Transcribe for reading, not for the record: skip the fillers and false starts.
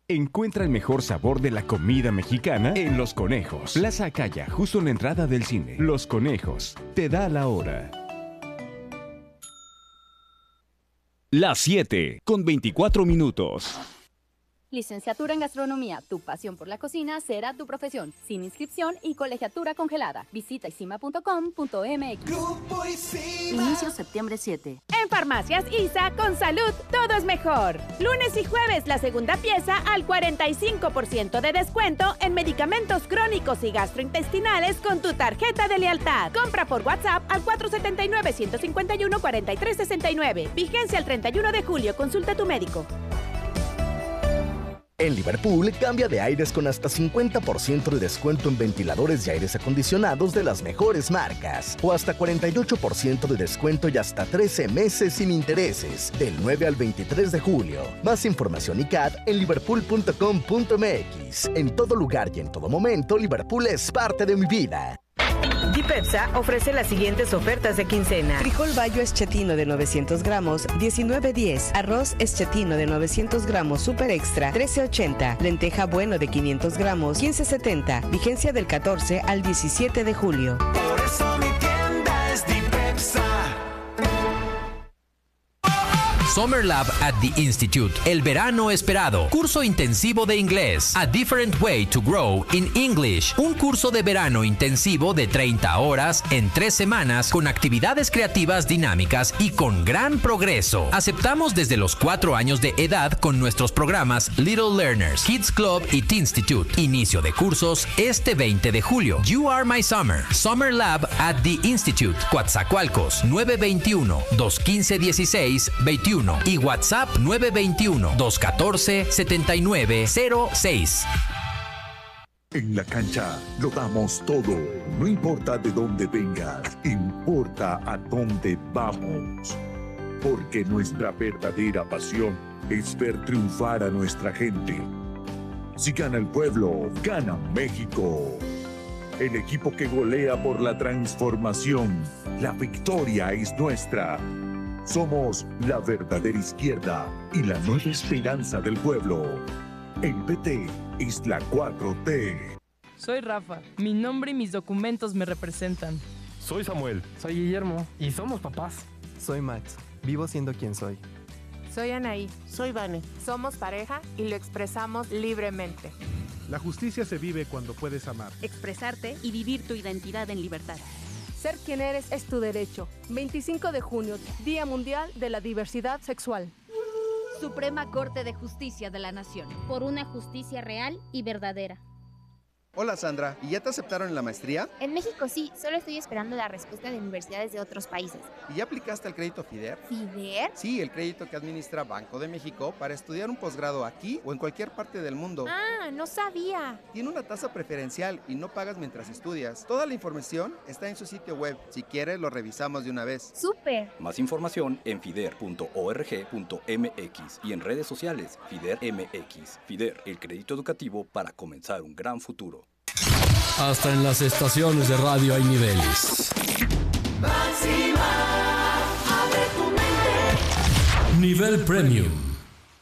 Encuentra el mejor sabor de la comida mexicana en Los Conejos. Plaza Acaya, justo en la entrada del cine. Los Conejos, te da la hora. Las 7:24. Licenciatura en Gastronomía. Tu pasión por la cocina será tu profesión. Sin inscripción y colegiatura congelada. Visita isima.com.mx. Grupo ISIMA. Inicio septiembre 7. En Farmacias ISA, con salud, todo es mejor. Lunes y jueves, la segunda pieza al 45% de descuento en medicamentos crónicos y gastrointestinales con tu tarjeta de lealtad. Compra por WhatsApp al 479-151-4369. Vigencia el 31 de julio. Consulta a tu médico. En Liverpool, cambia de aires con hasta 50% de descuento en ventiladores y aires acondicionados de las mejores marcas. O hasta 48% de descuento y hasta 13 meses sin intereses. Del 9 al 23 de julio. Más información y CAD en liverpool.com.mx. En todo lugar y en todo momento, Liverpool es parte de mi vida. Dipepsa ofrece las siguientes ofertas de quincena. Frijol bayo eschetino de 900 gramos, $19.10. Arroz eschetino de 900 gramos super extra, $13.80. Lenteja bueno de 500 gramos, $15.70. Vigencia del 14 al 17 de julio. Por eso mi tienda es Dipepsa. Summer Lab at the Institute. El verano esperado. Curso intensivo de inglés. A Different Way to Grow in English. Un curso de verano intensivo de 30 horas en 3 semanas con actividades creativas dinámicas y con gran progreso. Aceptamos desde los 4 años de edad con nuestros programas Little Learners, Kids Club y Teenstitute. Inicio de cursos este 20 de julio. You Are My Summer. Summer Lab at the Institute. Coatzacoalcos 921-215-1621. Y WhatsApp 921-214-7906. En la cancha lo damos todo. No importa de dónde vengas, importa a dónde vamos. Porque nuestra verdadera pasión es ver triunfar a nuestra gente. Si gana el pueblo, gana México. El equipo que golea por la transformación. La victoria es nuestra. Somos la verdadera izquierda y la nueva esperanza del pueblo. El PT es la 4T. Soy Rafa. Mi nombre y mis documentos me representan. Soy Samuel. Soy Guillermo. Y somos papás. Soy Max. Vivo siendo quien soy. Soy Anaí. Soy Vane. Somos pareja y lo expresamos libremente. La justicia se vive cuando puedes amar. Expresarte y vivir tu identidad en libertad. Ser quien eres es tu derecho. 25 de junio, Día Mundial de la Diversidad Sexual. Suprema Corte de Justicia de la Nación. Por una justicia real y verdadera. Hola Sandra, ¿y ya te aceptaron en la maestría? En México sí, solo estoy esperando la respuesta de universidades de otros países. ¿Y ya aplicaste al crédito FIDER? ¿FIDER? Sí, el crédito que administra Banco de México para estudiar un posgrado aquí o en cualquier parte del mundo. Ah, no sabía. Tiene una tasa preferencial y no pagas mientras estudias. Toda la información está en su sitio web. Si quieres, lo revisamos de una vez. ¡Súper! Más información en fider.org.mx y en redes sociales FIDER MX. FIDER, el crédito educativo para comenzar un gran futuro. Hasta en las estaciones de radio hay niveles. Máxima, abre tu mente. Nivel Premium.